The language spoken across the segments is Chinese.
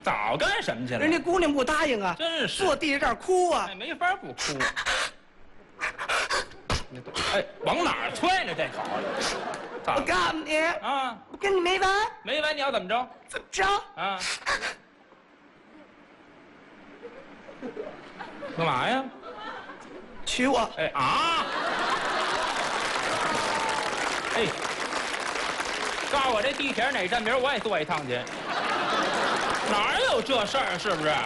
早干什么去了？ 人家姑娘不答应啊， 真是坐地上这儿哭啊。 哎，没法不哭。哎，往哪儿踹呢？这口我告诉你啊， 我跟你没完。 没完，你要怎么着？ 怎么着？ 啊？干嘛呀？ 娶我。 哎啊！哎，告诉我这地铁哪站名，我也坐一趟去。哪有这事儿？是不是？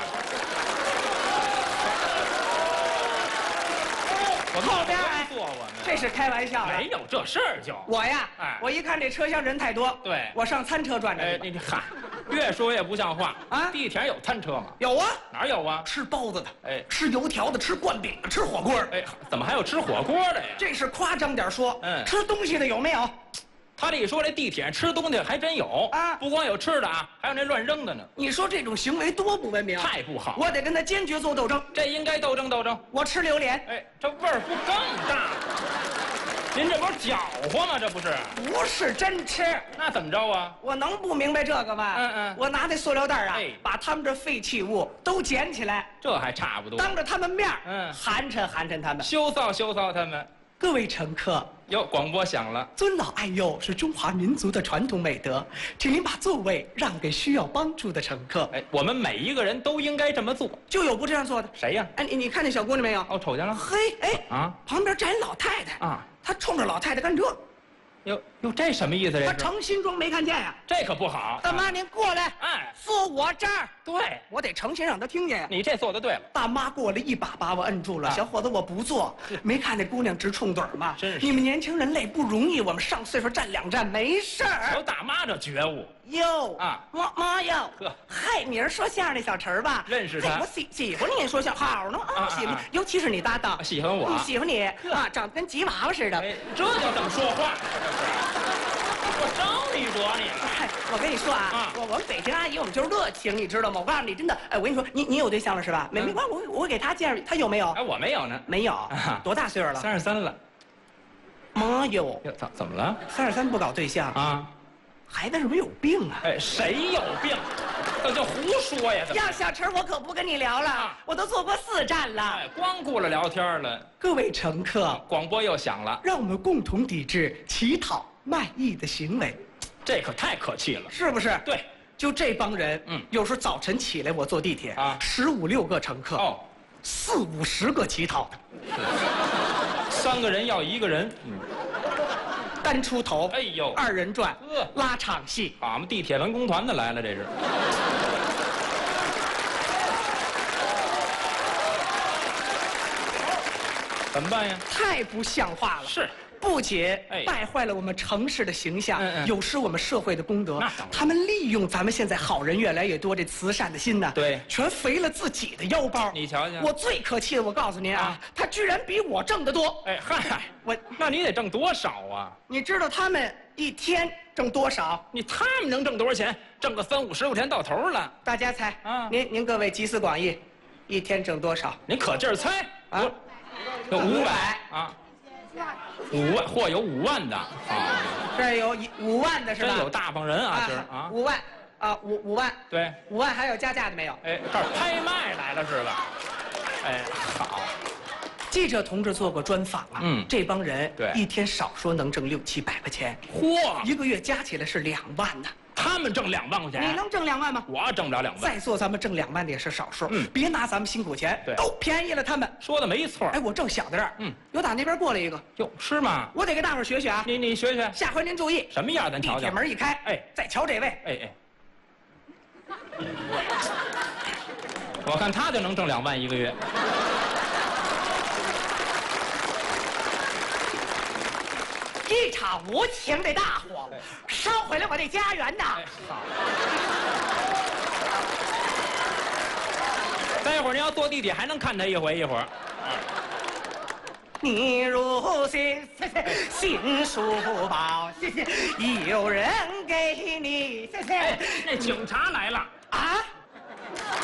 我后边哎坐我们这是开玩笑的。 没有这事儿就。 我呀， 哎我一看这车厢人太多， 对我上餐车转哎， 转去。 你嗨，越说越不像话啊地铁有餐车吗？ 有啊， 哪有啊？ 吃包子的， 哎吃油条的，吃灌饼的，吃火锅的。 哎，怎么还有吃火锅的呀？ 这是夸张点说，吃东西的有没有？ 他这一说，这地铁吃东西还真有啊不光有吃的啊，还有那乱扔的呢， 你说这种行为多不文明， 太不好。 我得跟他坚决做斗争。 这应该斗争斗争。 我吃榴莲， 哎，这味儿不更大？您这不是搅和吗？这不是？ 不是真吃。 那怎么着啊？ 我能不明白这个吗？我拿那塑料袋啊， 哎把他们这废弃物都捡起来， 这还差不多。 当着他们面寒碜寒碜他们。 羞臊羞臊他们。 各位乘客， 哟，广播响了。 尊老爱幼是中华民族的传统美德，请您把座位让给需要帮助的乘客。 哎，我们每一个人都应该这么做。 就有不这样做的。 谁呀？ 哎，你看那小姑娘没有？ 哦，瞅见了。 嘿，哎啊， 旁边站一老太太啊， 她冲着老太太干这。 哟，这什么意思？这她是？ 诚心装没看见呀。 这可不好。 大妈，您过来， 哎， 坐我这儿。 对， 我得诚心让她听见呀。 你这做的对了。 大妈过来一把把我摁住了， 啊小伙子，我不坐。没看那姑娘直冲盹儿吗？ 真是你们年轻人累不容易，我们上岁数站两站没事儿。 有大妈这觉悟。 哟啊妈哟呵， 嗨，你是说相声那小陈儿吧？ 认识他嘿我喜欢你说相声好呢啊，喜欢啊你，尤其是你搭档喜欢我喜欢你啊，长得跟吉娃娃似的。 哎，这叫怎么说话？我招你惹你了？ 嗨，我跟你说啊，我们北京阿姨我们就是热情，你知道吗？我告诉你，真的，哎，我跟你说，你有对象了是吧？没关系，我给他介绍，他有没有？ 哎，我没有呢。 没有，多大岁数了 ？33了。 妈哟， 哟，怎么了 ？33不搞对象啊？ 孩子是不是有病啊？ 哎，谁有病？这就胡说呀！ 要小陈，我可不跟你聊了，我都坐过4站了。 哎，光顾了聊天了。 各位乘客， 广播又响了， 让我们共同抵制乞讨卖艺的行为。 这可太可气了， 是不是？ 对， 就这帮人，有时候早晨起来我坐地铁啊，15、16个乘客，哦，40、50个乞讨的 ，3个人要1个人， 单出头， 哎呦 ，2人转，拉场戏。 俺们地铁文工团的来了，这是。怎么办呀？ 太不像话了。 是。 不仅败坏了我们城市的形象，有失我们社会的公德。他们利用咱们现在好人越来越多这慈善的心呢，对，全肥了自己的腰包。 你瞧瞧， 我最可气的，我告诉您啊，他居然比我挣得多。 哎嗨，那你得挣多少啊？ 你知道他们一天挣多少？ 他们能挣多少钱？挣个30、50块钱到头了。 大家猜啊？您各位集思广益，一天挣多少？ 您可劲儿猜啊！500啊。5万，嚯，有5万的啊！ 这有5万的是吧？ 真有大方人啊，今儿啊 ，5万啊，5万， 对 ，5万还有加价的没有？ 哎，这儿拍卖来了是吧？哎，好。 记者同志做过专访啊，这帮人对一天少说能挣600、700块钱， 嚯， 一个月加起来是2万呢。 他们挣2万块钱， 你能挣2万吗？ 我挣不了2万。 在座咱们挣2万的也是少数，别拿咱们辛苦钱，都便宜了他们。 说的没错。 哎，我正想在这儿，有打那边过来一个， 哟，是吗？ 我得给大伙儿学学啊。 你学学， 下回您注意什么样，咱瞧瞧。 地铁门一开，哎，再瞧这位， 哎，我看他就能挣2万1个月。 一场无情的大火，烧毁了我的家园呐！ 好。待会儿您要坐地铁还能看他一会儿。 你如新书包，谢谢，有人给你，谢谢。 那警察来了啊！